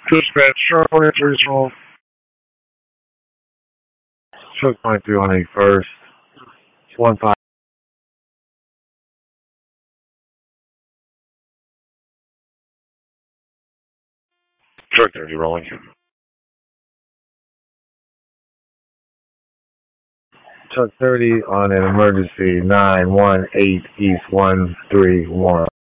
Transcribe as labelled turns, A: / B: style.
A: Dispatch, Charlotte, regional. Truck 23 on 81st. 1-5. Truck 30 rolling. Truck 30 on an emergency 918 East 131.